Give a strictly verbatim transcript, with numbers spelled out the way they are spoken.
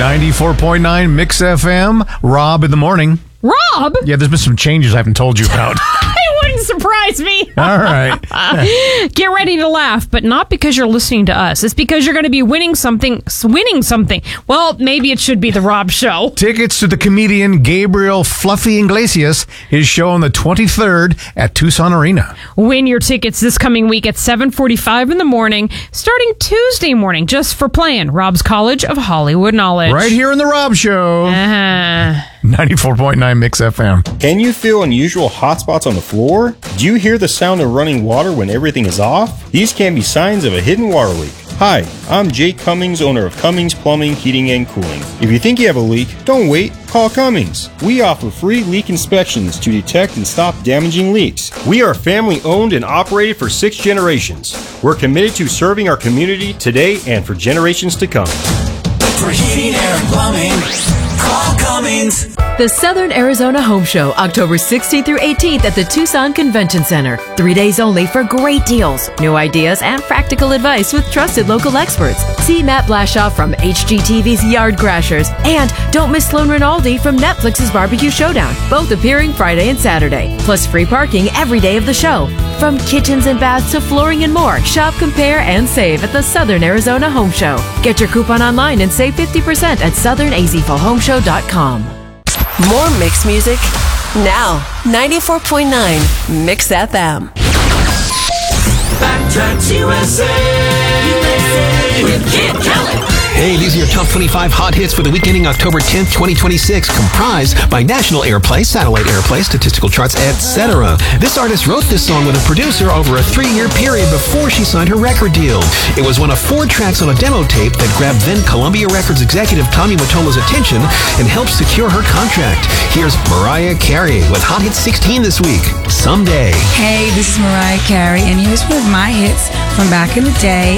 ninety-four point nine Mix F M. Rob in the morning. Rob? Yeah, there's been some changes I haven't told you about. It wouldn't surprise me. All right. Get ready to laugh, but not because you're listening to us. It's because you're going to be winning something. Winning something. Well, maybe it should be the Rob Show. Tickets to the comedian Gabriel Fluffy Iglesias, his show on the twenty-third at Tucson Arena. Win your tickets this coming week at seven forty-five in the morning, starting Tuesday morning, just for playing Rob's College of Hollywood Knowledge. Right here in the Rob Show. Uh-huh. ninety-four point nine Mix F M. Can you feel unusual hot spots on the floor? Do you hear the sound of running water when everything is off? These can be signs of a hidden water leak. Hi, I'm Jake Cummings, owner of Cummings Plumbing, Heating, and Cooling. If you think you have a leak, don't wait. Call Cummings. We offer free leak inspections to detect and stop damaging leaks. We are family owned and operated for six generations. We're committed to serving our community today and for generations to come. For heating, air, and plumbing, call Cummings. The Southern Arizona Home Show, October sixteenth through eighteenth at the Tucson Convention Center. Three days only for great deals, new ideas, and practical advice with trusted local experts. See Matt Blashaw from H G T V's Yard Crashers. And don't miss Sloan Rinaldi from Netflix's Barbecue Showdown, both appearing Friday and Saturday. Plus free parking every day of the show. From kitchens and baths to flooring and more, shop, compare, and save at the Southern Arizona Home Show. Get your coupon online and save fifty percent at southern a z f o home show dot com. More mix music now. ninety-four point nine Mix F M. Backtracks U S A. U S A with Kid Kelly. Hey, these are your top twenty-five hot hits for the week ending October tenth, twenty twenty-six, comprised by national airplay, satellite airplay, statistical charts, et cetera. This artist wrote this song with a producer over a three-year period before she signed her record deal. It was one of four tracks on a demo tape that grabbed then Columbia Records executive Tommy Mottola's attention and helped secure her contract. Here's Mariah Carey with Hot Hit sixteen this week, Someday. Hey, this is Mariah Carey, and here's one of my hits from back in the day.